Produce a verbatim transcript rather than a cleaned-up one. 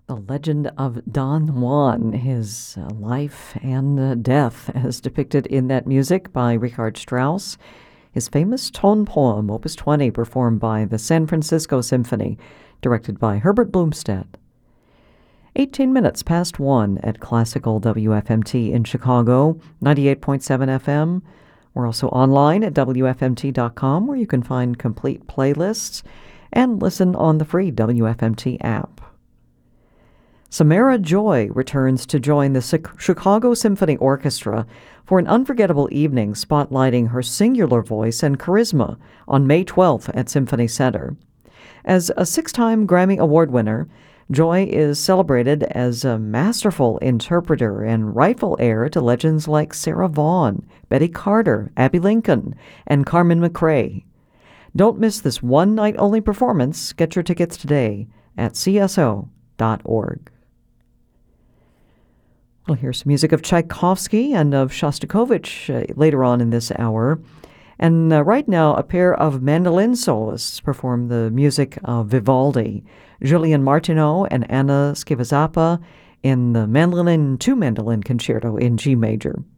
The legend of Don Juan, his uh, life and uh, death, as depicted in that music by Richard Strauss. His famous tone poem, Opus twenty, performed by the San Francisco Symphony, directed by Herbert Blumstedt. eighteen minutes past one at Classical W F M T in Chicago, ninety-eight point seven F M. We're also online at W F M T dot com, where you can find complete playlists and listen on the free W F M T app. Samara Joy returns to join the Chicago Symphony Orchestra for an unforgettable evening spotlighting her singular voice and charisma on May twelfth at Symphony Center. As a six-time Grammy Award winner, Joy is celebrated as a masterful interpreter and rightful heir to legends like Sarah Vaughan, Betty Carter, Abbey Lincoln, and Carmen McRae. Don't miss this one-night-only performance. Get your tickets today at C S O dot org. We'll hear some music of Tchaikovsky and of Shostakovich uh, later on in this hour. And uh, right now, a pair of mandolin soloists perform the music of Vivaldi, Julian Martineau and Anna Skivazapa in the mandolin two mandolin concerto in G major.